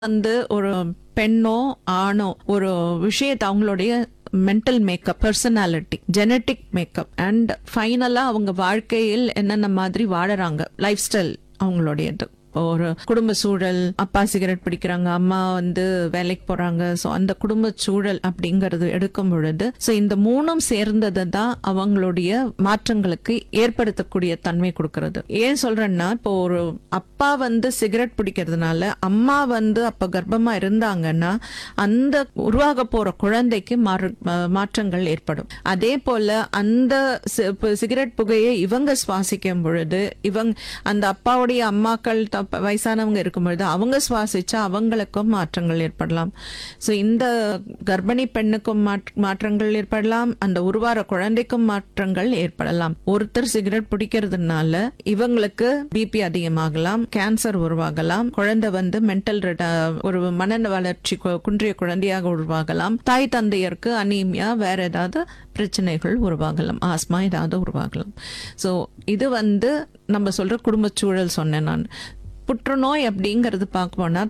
ஒரு பெண்ணோ ஆணோ ஒரு விஷயத்தை அவங்களுடைய mental makeup, personality, genetic makeup and ஃபைனலா அவங்க வாழ்க்கையில் என்னென்ன மாதிரி வாழறாங்க, லைஃப் ஸ்டைல் அவங்களுடையது. ஒரு குடும்ப சூழல், அப்பா சிகரெட் பிடிக்கிறாங்க, அம்மா வேலைக்கு போறாங்க, சோ அந்த குடும்ப சூழல் அப்படிங்கறது எடுக்கும் பொழுது இந்த மூணும் சேர்ந்தது தான் அவங்களுடைய மாற்றங்களுக்கு ஏற்படுத்தக்கூடிய தன்மை கொடுக்கிறது. ஏன் சொல்றேன்னா, இப்போ ஒரு அப்பா சிகரெட் பிடிக்கிறதுனால அம்மா அப்ப கர்ப்பமா இருந்தாங்கன்னா அந்த உருவாக போற குழந்தைக்கு மாற்றங்கள் ஏற்படும். அதே போல அந்த சிகரெட் புகையை இவங்க சுவாசிக்கும் பொழுது அந்த அப்பாவுடைய அம்மாக்கள் வயசானவங்க இருக்கும் பொழுது அவங்க சுவாசிச்சா அவங்களுக்கும் மாற்றங்கள் ஏற்படலாம். சோ இந்த கர்ப்பிணி பெண்ணுக்கும் மாற்றங்கள் ஏற்படலாம், அந்த உருவார குழந்தைக்கும் மாற்றங்கள் ஏற்படலாம். ஒருத்தர் சிகரெட் பிடிக்கிறதுனால இவங்களுக்கு பிபி அதிகமாகலாம், கேன்சர் உருவாகலாம், குழந்தை மென்டல் ஒரு மன வளர்ச்சி குன்றிய குழந்தையாக உருவாகலாம், தாய் தந்தையருக்கு அனீமியா, வேற ஏதாவது பிரச்சனைகள் உருவாகலாம், ஆஸ்மா ஏதாவது உருவாகலாம். சோ இது நம்ம சொல்ற குடும்ப சூழல் சொன்னேன் நான். புற்றுநோய் அப்படிங்கறது பார்க்கணும்னா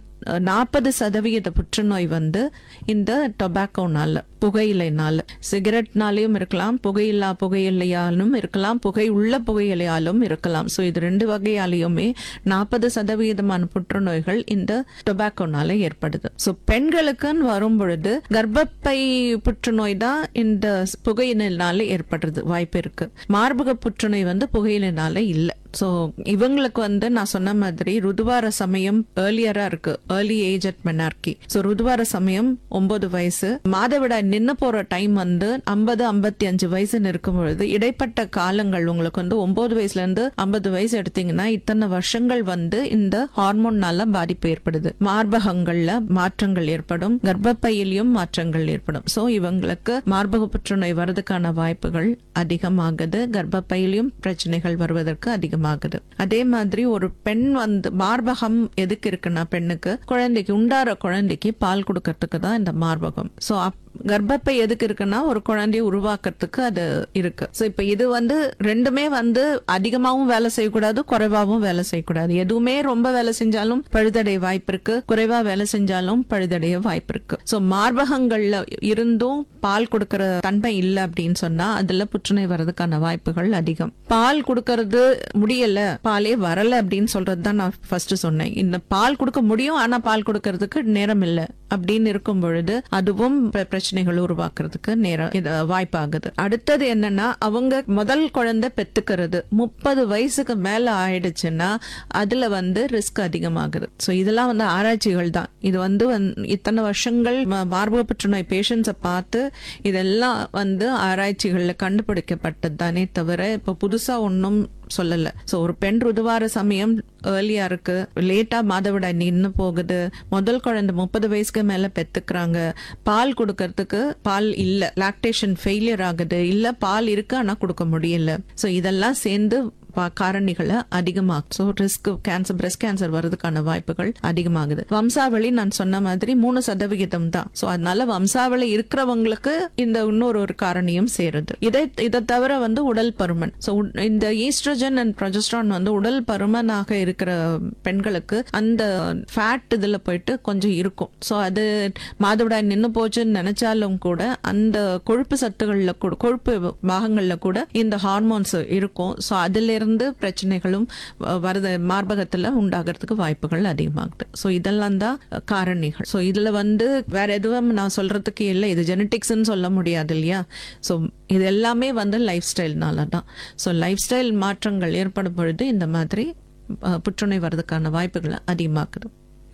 40% புற்றுநோய் இந்த டொபாக்கோனால, புகையிலைனால, சிகரெட்னாலையும் இருக்கலாம், புகையிலையாலும் இருக்கலாம், புகை உள்ள புகையிலையாலும் இருக்கலாம். சோ இது ரெண்டு வகையாலையுமே 40% புற்றுநோய்கள் இந்த டொபாக்கோனால ஏற்படுது. சோ பெண்களுக்குன்னு வரும் பொழுது கர்ப்பப்பை புற்றுநோய் தான் இந்த புகையினால ஏற்படுறது வாய்ப்பு இருக்கு. மார்பக புற்றுநோய் புகையினால இல்ல. சோ இவங்களுக்கு நான் சொன்ன மாதிரி ருதுவார சமயம் ஏர்லியரா இருக்கு, early age at menarche. So ருதுவார சமயம் 9 வயசு, மாதவிடாய் நின்னு போற டைம் 50-55 வயசுன்னு இருக்கும் பொழுது இடைப்பட்ட காலங்கள் உங்களுக்கு 9 வயசுல இருந்து 50 வயசு எடுத்தீங்கன்னா இத்தனை வருஷங்கள் இந்த ஹார்மோன்னால பாதிப்பு ஏற்படுது. மார்பகங்கள்ல மாற்றங்கள் ஏற்படும், கர்ப்பப்பையிலும் மாற்றங்கள் ஏற்படும். சோ இவங்களுக்கு மார்பக புற்றுநோய் வருவதற்கான வாய்ப்புகள் அதிகமாகுது, கர்ப்பப்பையிலும் பிரச்சனைகள் வருவதற்கு அதிகமாகுது. அதே மாதிரி ஒரு பெண் மார்பகம் எதுக்கு இருக்குன்னா, பெண்ணுக்கு குழந்தைக்கு உண்டார குழந்தைக்கு பால் கொடுக்கறதுக்கு தான் இந்த மார்பகம். சோ கர்ப்பப்பை எதுக்கு இருக்குன்னா ஒரு குழந்தைய உருவாக்குறதுக்கு அது இருக்கு. சோ இப்ப இது ரெண்டுமே அதிகமாவும் வேலை செய்யக்கூடாது, குறைவாவும் வேலை செய்யக்கூடாது. எதுவுமே ரொம்ப வேலை செஞ்சாலும் பழுதடைய வாய்ப்பு இருக்கு, குறைவா வேலை செஞ்சாலும் பழுதடைய வாய்ப்பு இருக்கு. சோ மார்பகங்கள்ல இருந்தும் பால் கொடுக்கற தன்மை இல்ல அப்படின்னு சொன்னா அதுல புற்றுநோய் வர்றதுக்கான வாய்ப்புகள் அதிகம். பால் கொடுக்கறது முடியல, பாலே வரல அப்படின்னு சொல்றதுதான் நான் ஃபர்ஸ்ட் சொன்னேன். இந்த பால் கொடுக்க முடியும், ஆனா பால் கொடுக்கறதுக்கு நேரம் இல்ல அப்படின்னு இருக்கும் பொழுது அதுவும் பிரச்சனைகள் உருவாக்குறதுக்கு வாய்ப்பாகுது. அடுத்தது என்னன்னா, அவங்க முதல் குழந்தை பெத்துக்கிறது 30 வயசுக்கு மேல ஆயிடுச்சுன்னா அதுல ரிஸ்க் அதிகமாகுது. சோ இதெல்லாம் ஆராய்ச்சிகள் தான். இது இத்தனை வருஷங்கள் மார்பக புற்றுநோய் பேஷண்ட்ஸை பார்த்து இதெல்லாம் ஆராய்ச்சிகள்ல கண்டுபிடிக்கப்பட்டது தானே தவிர இப்ப புதுசா ஒன்னும் சொல்லல. சோ ஒரு பெண் ருதுவார சமயம் ஏர்லியா இருக்கு, லேட்டா மாதவிடாய் நின்னு போகுது, முதல் குழந்தை 30 வயசுக்கு மேல பெத்துக்கிறாங்க, பால் கொடுக்கறதுக்கு பால் இல்ல, லாக்டேஷன் ஃபெயிலியர் ஆகுது, இல்ல பால் இருக்கு ஆனா கொடுக்க முடியல. சோ இதெல்லாம் சேர்ந்து காரணிகளை அதிகமாகும். So risk cancer, breast cancer வர்றதுக்கான வாய்ப்புகள் அதிகமாகுது. வம்சாவளி நான் சொன்ன மாதிரி 3% தான். சோ அதனால வம்சாவளி இருக்கிறவங்களுக்கு இந்த இன்னொரு காரணியும் சேருது. இதை தவிர உடல் பருமன். சோ இந்த ஈஸ்ட்ரோஜன் அண்ட் ப்ரொஜெஸ்டரான் உடல் பருமனாக இருக்கிற பெண்களுக்கு அந்த ஃபேட் இதுல போயிட்டு கொஞ்சம் இருக்கும். சோ அது மாதவிடாய் நின்னு போச்சுன்னு நினைச்சாலும் கூட அந்த கொழுப்பு சத்துகள்ல கூட, கொழுப்பு பாகங்கள்ல கூட இந்த ஹார்மோன்ஸ் இருக்கும். சோ அதுல இருந்து பிரச்சனைகளும் மார்பகத்துல உண்டாகிறதுக்கு வாய்ப்புகள் அதிகமாகுது. சோ இதெல்லாம் தான் காரணிகள். சோ இதுல வேற எதுவும் நான் சொல்றதுக்கு இல்லை, இது ஜெனட்டிக்ஸ் சொல்ல முடியாது இல்லையா. சோ இது எல்லாமே லைஃப் ஸ்டைல்னால தான். சோ லைஃப் ஸ்டைல் மாற்றங்கள் ஏற்படும் பொழுது இந்த மாதிரி புற்றுநோய் வர்றதுக்கான வாய்ப்புகள் அதிகமாக்குது.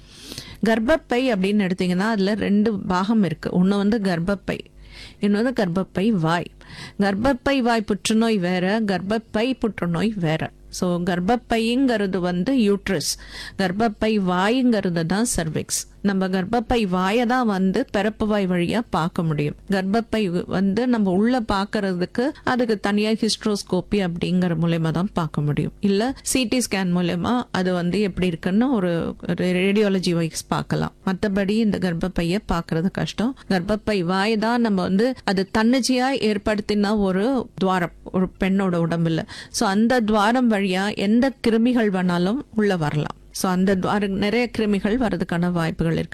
கர்ப்பப்பை அப்படின்னு எடுத்தீங்கன்னா அதுல 2 பாகம் இருக்கு. ஒன்னு கர்ப்பப்பை, இன்னொன்று கர்ப்பப்பை வாய். கர்ப்பப்பை வாய் புற்றுநோய் வேற, கர்ப்பப்பை புற்றுநோய் வேற. சோ கர்ப்பப்பைங்கிறது யூட்ரஸ், கர்ப்பப்பை வாய்ங்கிறது தான் சர்விக்ஸ். நம்ம கர்ப்பப்பை வாயை தான் பிறப்பு வாய் வழியா பார்க்க முடியும். கர்ப்பப்பை நம்ம உள்ள பாக்குறதுக்கு அதுக்கு தனியா ஹிஸ்ட்ரோஸ்கோபி அப்படிங்கிற மூலமா தான் பார்க்க முடியும், இல்ல சிடி ஸ்கேன் மூலமா அது எப்படி இருக்குன்னு ஒரு ரேடியாலஜி வைஸ் பார்க்கலாம். மற்றபடி இந்த கர்ப்பப்பைய பாக்குறது கஷ்டம். கர்ப்பப்பை வாய் தான் நம்ம அது தன்னிச்சையா ஏற்படுத்தின ஒரு துவாரம் ஒரு பெண்ணோட உடம்புல. சோ அந்த துவாரம் வழியா எந்த கிருமிகள் வேணாலும் உள்ள வரலாம். சோ அந்த நிறைய கிருமிகள் வர்றதுக்கான வாய்ப்புகள் இருக்கு.